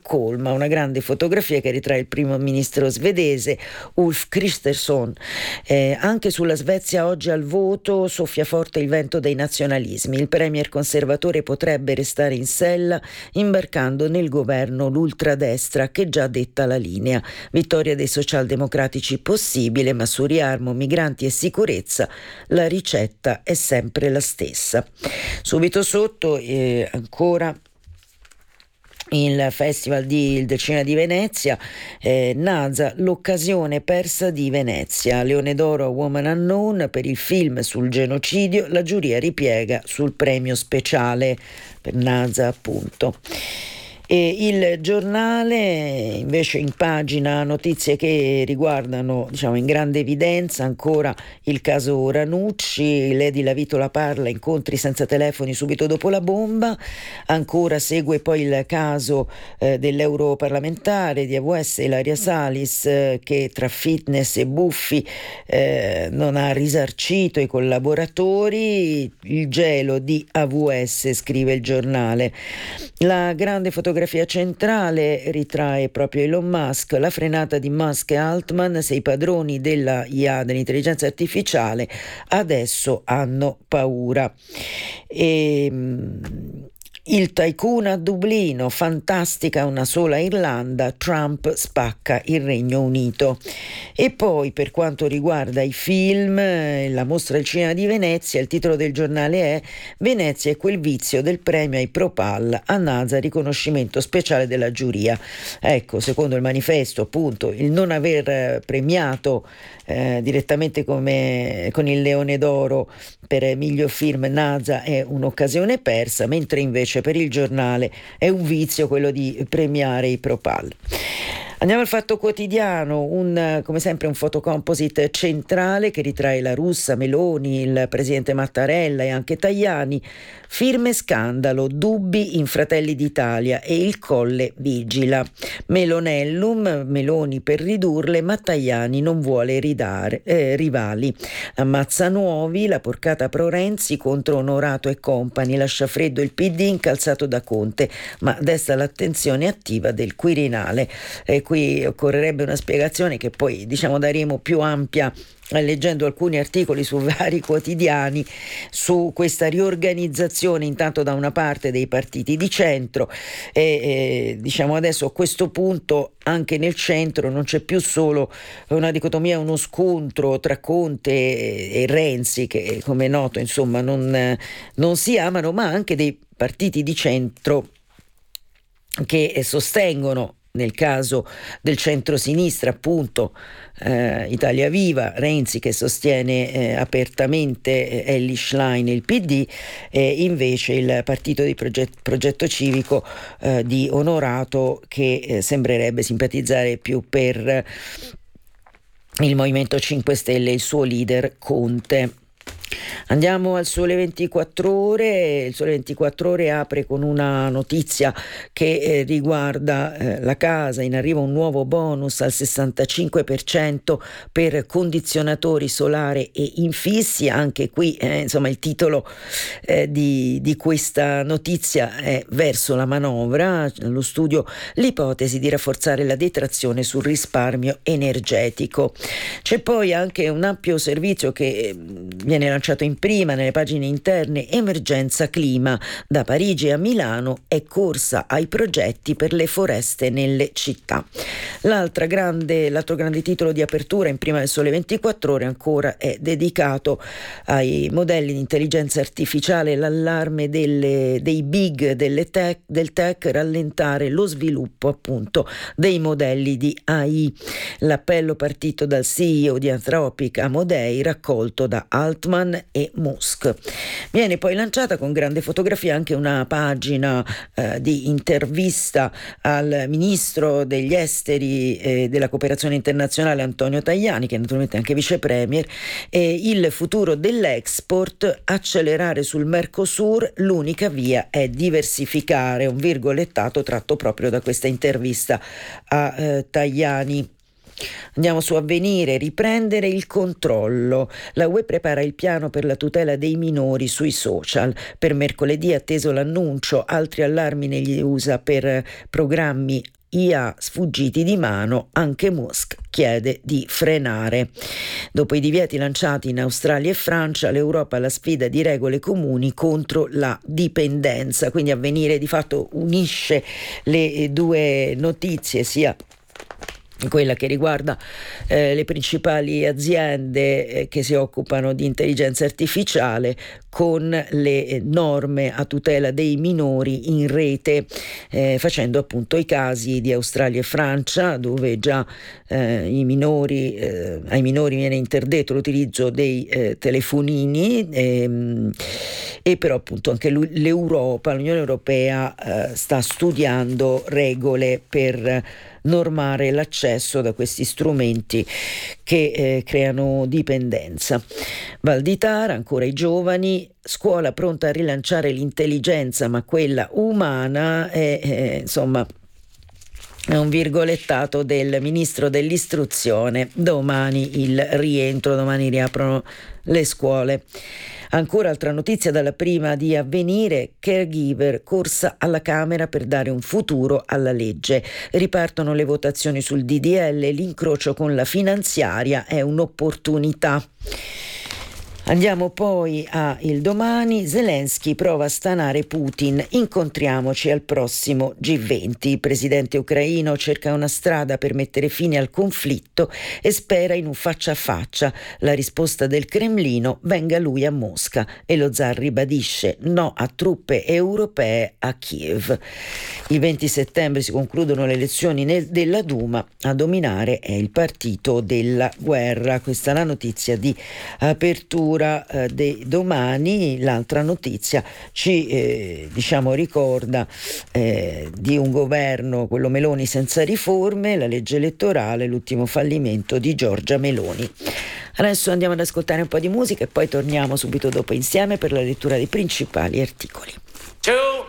Stoccolma, una grande fotografia che ritrae il primo ministro svedese Ulf Kristersson. Anche sulla Svezia oggi al voto soffia forte il vento dei nazionalismi. Il premier conservatore potrebbe restare in sella imbarcando nel governo l'ultradestra che già detta la linea. Vittoria dei socialdemocratici possibile, ma su riarmo, migranti e sicurezza la ricetta è sempre la stessa. Subito sotto ancora il Festival del Cinema di Venezia, NASA, l'occasione persa di Venezia. Leone d'Oro a Woman Unknown per il film sul genocidio, la giuria ripiega sul premio speciale per NASA, appunto. E il giornale invece in pagina notizie che riguardano, diciamo, in grande evidenza ancora il caso Ranucci. Lady Lavitola parla, incontri senza telefoni subito dopo la bomba. Ancora segue poi il caso dell'europarlamentare di AVS Ilaria Salis, che tra fitness e buffi non ha risarcito i collaboratori. Il gelo di AVS, scrive il giornale. La grande fotografia centrale ritrae proprio Elon Musk, la frenata di Musk e Altman. Se i padroni della IA, dell'intelligenza artificiale, adesso hanno paura. Il tycoon a Dublino, fantastica una sola Irlanda, Trump spacca il Regno Unito. E poi per quanto riguarda i film, la mostra del cinema di Venezia, il titolo del giornale è Venezia e quel vizio del premio ai Propal, a NASA riconoscimento speciale della giuria. Ecco, secondo il manifesto, appunto, il non aver premiato direttamente come con il Leone d'Oro per miglior film NASA è un'occasione persa, mentre invece per il giornale è un vizio quello di premiare i Propal. Andiamo al Fatto Quotidiano, come sempre un fotocomposite centrale che ritrae la Russa, Meloni, il presidente Mattarella e anche Tajani. Firme scandalo, dubbi in Fratelli d'Italia e il Colle vigila. Melonellum, Meloni per ridurle, ma Tajani non vuole rivali. Ammazza Nuovi, la porcata pro Renzi contro Onorato e compagni, lascia freddo il PD incalzato da Conte, ma desta l'attenzione attiva del Quirinale. Qui occorrerebbe una spiegazione che poi daremo più ampia leggendo alcuni articoli su vari quotidiani su questa riorganizzazione intanto da una parte dei partiti di centro e adesso a questo punto anche nel centro non c'è più solo una dicotomia, uno scontro tra Conte e Renzi che come è noto non si amano, ma anche dei partiti di centro che sostengono, nel caso del centro-sinistra appunto Italia Viva, Renzi che sostiene apertamente Elly Schlein e il PD, invece il partito di progetto civico di Onorato che sembrerebbe simpatizzare più per il Movimento 5 Stelle e il suo leader Conte. Andiamo al Sole 24 Ore. Il Sole 24 Ore apre con una notizia che riguarda la casa. In arrivo un nuovo bonus al 65% per condizionatori solare e infissi. Anche qui il titolo di questa notizia è verso la manovra. Allo studio l'ipotesi di rafforzare la detrazione sul risparmio energetico. C'è poi anche un ampio servizio che viene lanciato in prima nelle pagine interne. Emergenza clima, da Parigi a Milano è corsa ai progetti per le foreste nelle città. L'altro grande titolo di apertura in prima del Sole 24 Ore ancora è dedicato ai modelli di intelligenza artificiale, l'allarme dei big del tech, rallentare lo sviluppo appunto dei modelli di AI. L'appello partito dal CEO di Anthropic Amodei, raccolto da Altman e Musk. Viene poi lanciata con grande fotografia anche una pagina di intervista al ministro degli esteri e della cooperazione internazionale Antonio Tajani, che è naturalmente anche vice premier, e il futuro dell'export, accelerare sul Mercosur, l'unica via è diversificare, un virgolettato tratto proprio da questa intervista a Tajani. Andiamo su Avvenire, riprendere il controllo. La UE prepara il piano per la tutela dei minori sui social. Per mercoledì atteso l'annuncio, altri allarmi negli USA per programmi IA sfuggiti di mano, anche Musk chiede di frenare. Dopo i divieti lanciati in Australia e Francia, l'Europa ha la sfida di regole comuni contro la dipendenza. Quindi Avvenire di fatto unisce le due notizie, sia quella che riguarda le principali aziende che si occupano di intelligenza artificiale con le norme a tutela dei minori in rete, facendo appunto i casi di Australia e Francia, dove già ai minori viene interdetto l'utilizzo dei telefonini, e però appunto anche l'Unione Europea sta studiando regole per normare l'accesso da questi strumenti che creano dipendenza. Valditara, ancora i giovani, scuola pronta a rilanciare l'intelligenza, ma quella umana è un virgolettato del ministro dell'istruzione. Domani il rientro, domani riaprono le scuole. Ancora altra notizia dalla prima di Avvenire: caregiver, corsa alla Camera per dare un futuro alla legge. Ripartono le votazioni sul DDL, l'incrocio con la finanziaria è un'opportunità. Andiamo poi a Il Domani. Zelensky prova a stanare Putin, incontriamoci al prossimo G20. Il presidente ucraino cerca una strada per mettere fine al conflitto e spera in un faccia a faccia. La risposta del Cremlino: venga lui a Mosca, e lo zar ribadisce no a truppe europee a Kiev. Il 20 settembre si concludono le elezioni della Duma, a dominare è il partito della guerra. Questa è la notizia di apertura dei Domani. L'altra notizia ci ricorda di un governo, quello Meloni, senza riforme, la legge elettorale, l'ultimo fallimento di Giorgia Meloni. Adesso andiamo ad ascoltare un po' di musica e poi torniamo subito dopo insieme per la lettura dei principali articoli. 2